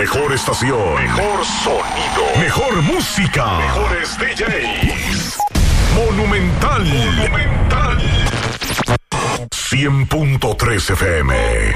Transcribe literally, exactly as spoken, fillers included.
mejor estación, mejor sonido, mejor música, mejores D Js. Monumental. Monumental. cien punto tres F M.